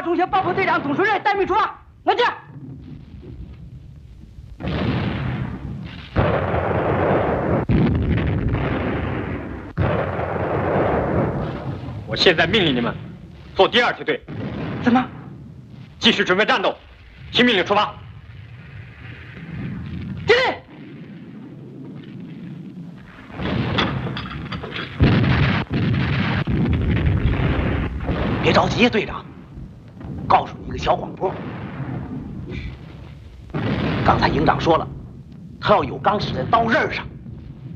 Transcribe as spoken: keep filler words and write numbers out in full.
中学爆破队长董书瑞待命出发，来见。 我现在命令你们做第二梯队。 怎么？ 继续准备战斗，听命令出发。 敬礼。别着急呀，队长。告诉你一个小广播。刚才营长说了，他要有钢使在刀刃上。